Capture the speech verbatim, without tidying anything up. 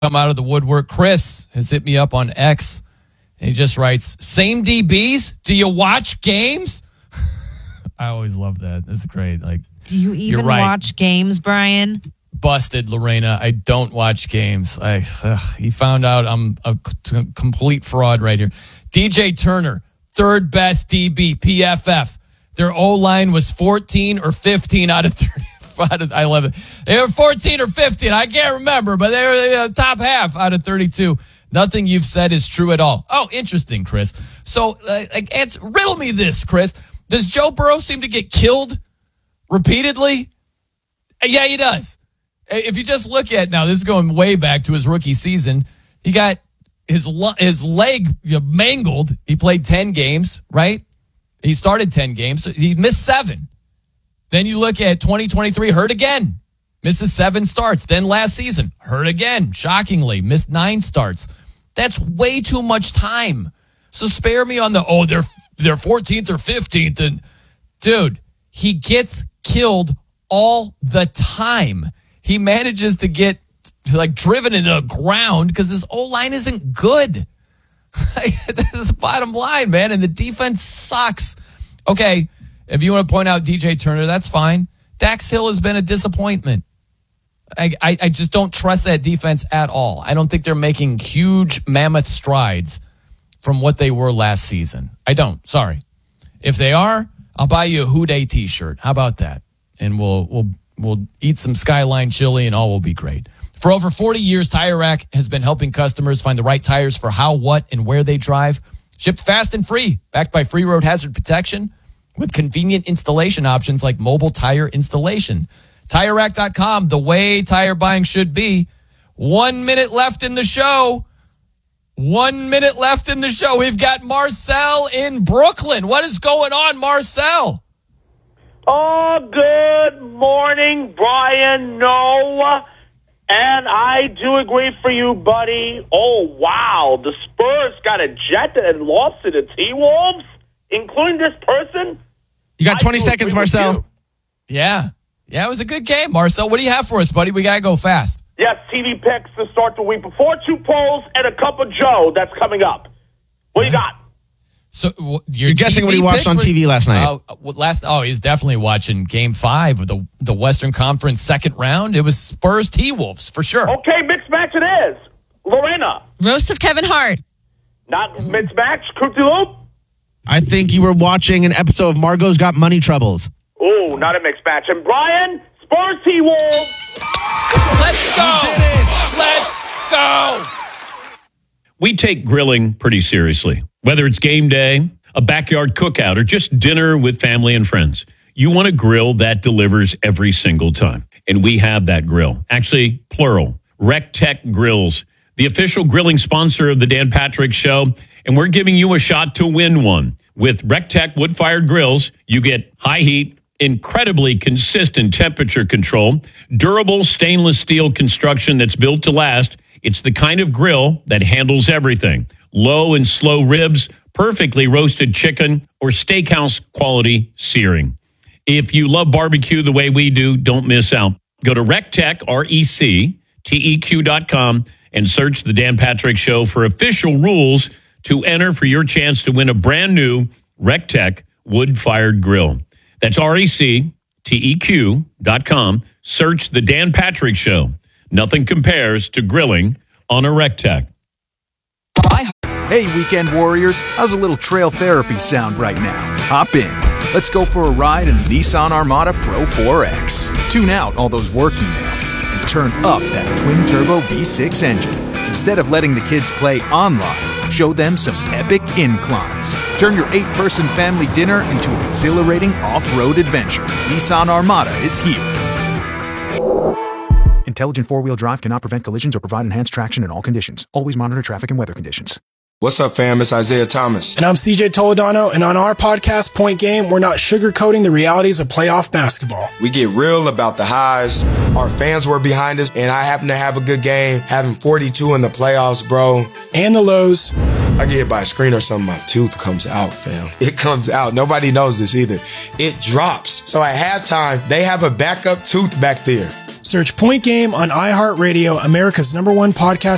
come out of the woodwork. Chris has hit me up on X, and he just writes, same D Bs? Do you watch games? I always love that. That's great. Like, do you even right. watch games, Brian? Busted, Lorena. I don't watch games. I, ugh, he found out I'm a c- complete fraud right here. D J Turner, third best D B, P F F. Their O-line was fourteen or fifteen out of thirty. I love it. They were fourteen or fifteen. I can't remember, but they were the top half out of thirty-two. Nothing you've said is true at all. Oh, interesting, Chris. So, uh, like, answer, riddle me this, Chris. Does Joe Burrow seem to get killed repeatedly? Yeah, he does. If you just look at, now this is going way back to his rookie season, he got his his leg mangled. He played ten games, right? He started ten games. So he missed seven. Then you look at twenty twenty-three, hurt again. Misses seven starts. Then last season, hurt again. Shockingly, missed nine starts. That's way too much time. So spare me on the, oh, they're they're fourteenth or fifteenth. And dude, he gets killed all the time. He manages to get like driven into the ground because his O-line isn't good. That's the bottom line, man. And the defense sucks. Okay, if you want to point out D J Turner, that's fine. Dax Hill has been a disappointment. I, I, I just don't trust that defense at all. I don't think they're making huge mammoth strides from what they were last season. I don't. Sorry. If they are, I'll buy you a Who Dey t-shirt. How about that? And we'll we'll we'll eat some Skyline chili and all will be great. For over forty years, Tire Rack has been helping customers find the right tires for how, what, and where they drive. Shipped fast and free, backed by free road hazard protection with convenient installation options like mobile tire installation. Tire Rack dot com, the way tire buying should be. One minute left in the show. One minute left in the show. We've got Marcel in Brooklyn. What is going on, Marcel? Oh, good morning, Brian Noah. And I do agree for you, buddy. Oh, wow. The Spurs got ejected and lost to the T-Wolves, including this person. You got twenty seconds, Marcel. Yeah. Yeah, it was a good game, Marcel. What do you have for us, buddy? We got to go fast. Yes, T V picks to start the week before, two polls, and a cup of Joe that's coming up. What you got? So w- your You're guessing T V what he watched on were, T V last night. Oh, uh, last oh, he's definitely watching Game Five of the the Western Conference second round. It was Spurs T-Wolves for sure. Okay, mixed match it is. Lorena. Roast of Kevin Hart. Not mm-hmm. mixed match. Cookie Loop. I think you were watching an episode of Margot's Got Money Troubles. Oh, not a mixed match. And Brian, Spurs T-Wolves. Let's go. You did it. Let's go. We take grilling pretty seriously. Whether it's game day, a backyard cookout, or just dinner with family and friends, you want a grill that delivers every single time. And we have that grill. Actually, plural. RecTech Grills, the official grilling sponsor of the Dan Patrick Show. And we're giving you a shot to win one. With RecTech wood-fired grills, you get high heat, incredibly consistent temperature control, durable stainless steel construction that's built to last. It's the kind of grill that handles everything. Low and slow ribs, perfectly roasted chicken, or steakhouse quality searing. If you love barbecue the way we do, don't miss out. Go to RecTech, R E C T E Q dot com, and search The Dan Patrick Show for official rules to enter for your chance to win a brand new RecTech wood-fired grill. That's R E C T E Q dot com. Search The Dan Patrick Show. Nothing compares to grilling on a RecTech. Hey, weekend warriors, how's a little trail therapy sound right now? Hop in. Let's go for a ride in the Nissan Armada Pro four X. Tune out all those work emails and turn up that twin-turbo V six engine. Instead of letting the kids play online, show them some epic inclines. Turn your eight-person family dinner into an exhilarating off-road adventure. Nissan Armada is here. Intelligent four-wheel drive cannot prevent collisions or provide enhanced traction in all conditions. Always monitor traffic and weather conditions. What's up, fam? It's Isaiah Thomas. And I'm C J Toledano, and on our podcast, Point Game, we're not sugarcoating the realities of playoff basketball. We get real about the highs. Our fans were behind us, and I happen to have a good game, having forty-two in the playoffs, bro. And the lows. I get hit by a screen or something, my tooth comes out, fam. It comes out. Nobody knows this either. It drops. So at halftime, they have a backup tooth back there. Search Point Game on iHeartRadio, America's number one podcast